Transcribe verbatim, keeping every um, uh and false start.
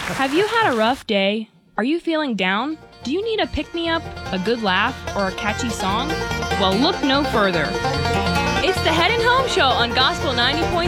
Have you had a rough day? Are you feeling down? Do you need a pick-me-up, a good laugh, or a catchy song? Well, look no further. It's the Headin' Home Show on Gospel ninety point